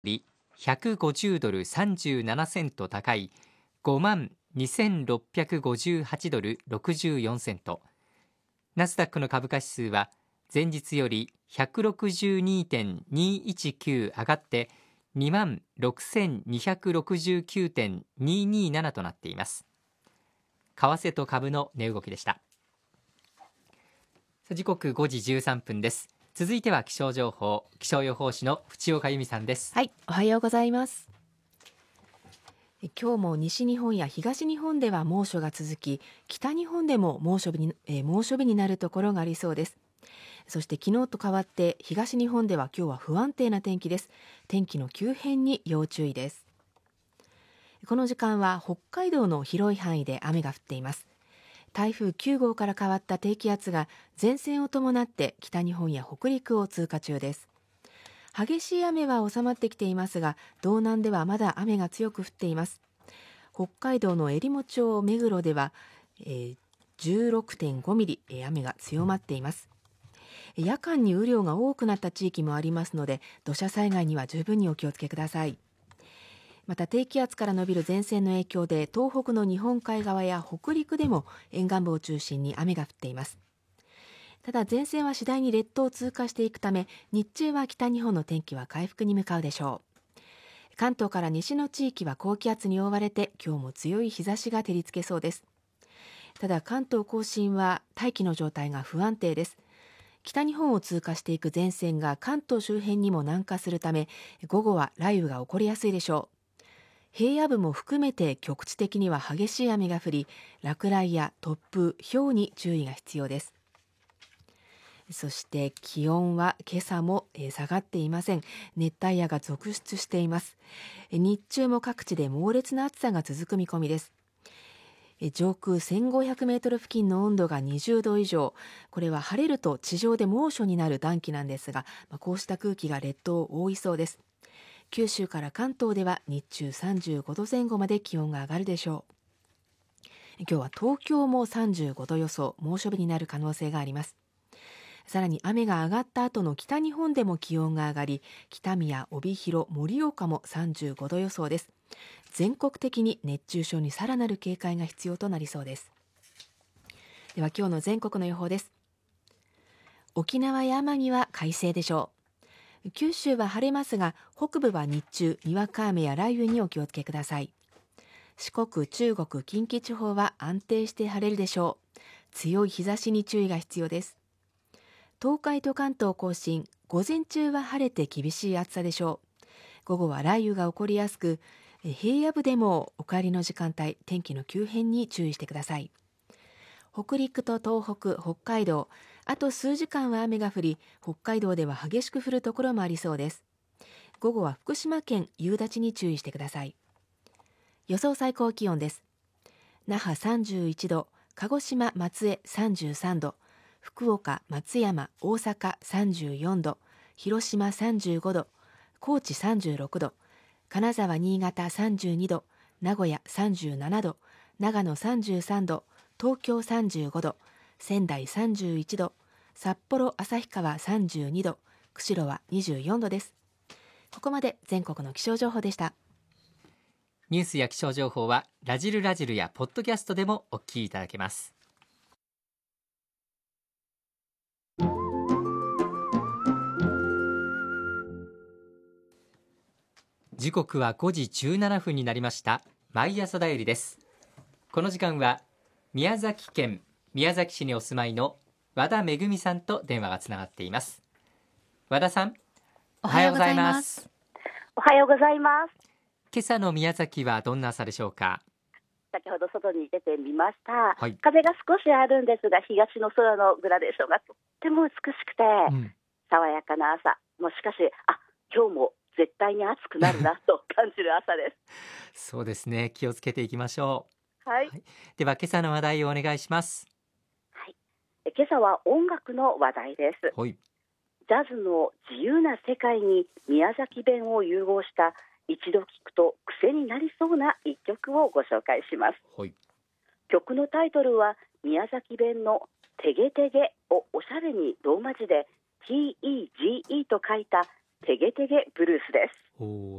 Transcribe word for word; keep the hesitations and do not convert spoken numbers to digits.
ひゃくごじゅうドルさんじゅうななセント高い ごまんにせんろっぴゃくごじゅうはちドルろくじゅうよんセント。ナスダックの株価指数は前日より ひゃくろくじゅうにてんにいちきゅう 上がって にまんろくせんにひゃくろくじゅうきゅうてんににーなな となっています。為替と株の値動きでした。時刻ごじじゅうさんぷんです。続いては気象情報、気象予報士の淵岡由美さんです。 はい、おはようございます。今日も西日本や東日本では猛暑が続き、北日本でも猛暑日に、えー、猛暑日になるところがありそうです。そして昨日と変わって東日本では今日は不安定な天気です。天気の急変に要注意です。この時間は北海道の広い範囲で雨が降っています。台風きゅうごうから変わった低気圧が前線を伴って北日本や北陸を通過中です。激しい雨は収まってきていますが、道南ではまだ雨が強く降っています。北海道のえりも町目黒では、えー、じゅうろくてんごミリ、えー、雨が強まっています。夜間に雨量が多くなった地域もありますので、土砂災害には十分にお気をつけください。また低気圧から伸びる前線の影響で東北の日本海側や北陸でも沿岸部を中心に雨が降っています。ただ前線は次第に列島を通過していくため、日中は北日本の天気は回復に向かうでしょう。関東から西の地域は高気圧に覆われて今日も強い日差しが照りつけそうです。ただ関東甲信は大気の状態が不安定です。北日本を通過していく前線が関東周辺にも南下するため、午後は雷雨が起こりやすいでしょう。平野部も含めて局地的には激しい雨が降り、落雷や突風、雹に注意が必要です。そして気温は今朝も下がっていません。熱帯夜が続出しています。日中も各地で猛烈な暑さが続く見込みです。上空せんごひゃくメートル付近の温度がにじゅうど以上、これは晴れると地上で猛暑になる暖気なんですが、こうした空気が列島を覆いそうです。九州から関東では日中さんじゅうごどぜん後まで気温が上がるでしょう。今日は東京もさんじゅうごど予想、猛暑日になる可能性があります。さらに雨が上がった後の北日本でも気温が上がり、北見や帯広、盛岡もさんじゅうごど予想です。全国的に熱中症にさらなる警戒が必要となりそうです。では今日の全国の予報です。沖縄や奄美は快晴でしょう。九州は晴れますが、北部は日中にわか雨や雷雨にお気をつけください。四国、中国、近畿地方は安定して晴れるでしょう。強い日差しに注意が必要です。東海と関東甲信、午前中は晴れて厳しい暑さでしょう。午後は雷雨が起こりやすく、平野部でもお帰りの時間帯、天気の急変に注意してください。北陸と東北、北海道、あと数時間は雨が降り、北海道では激しく降るところもありそうです。午後は福島県夕立に注意してください。予想最高気温です。那覇さんじゅういちど、鹿児島松江さんじゅうさんど、福岡、松山、大阪さんじゅうよんど、広島さんじゅうごど、高知さんじゅうろくど、金沢、新潟さんじゅうにど、名古屋さんじゅうななど、長野さんじゅうさんど、東京さんじゅうごど、仙台さんじゅういちど、札幌、旭川さんじゅうにど、釧路はにじゅうよんどです。ここまで全国の気象情報でした。 ニュースや気象情報はラジルラジルやポッドキャストでもお聞きいただけます。時刻はごじじゅうななふんになりました。毎朝だよりです。この時間は宮崎県宮崎市にお住まいの和田めぐみさんと電話がつながっています。和田さん、 おはようございます。 おはようございます。 今朝の宮崎はどんな朝でしょうか。 先ほど外に出てみました、 はい、 風が少しあるんですが、東の空のグラデーションがとっても美しくて、うん、爽やかな朝。もうしかしあ今日も絶対に暑くなるなと感じる朝ですそうですね、気をつけていきましょう、はいはい、では今朝の話題をお願いします。 はい、今朝は音楽の話題です、 はい、 ジャズの自由な世界に宮崎弁を融合した一度聞くと癖になりそうな一曲をご紹介します。 はい、 曲のタイトルは宮崎弁のてげてげをおしゃれにローマ字で ティーイージーイー と書いたてげてげブルースです。 お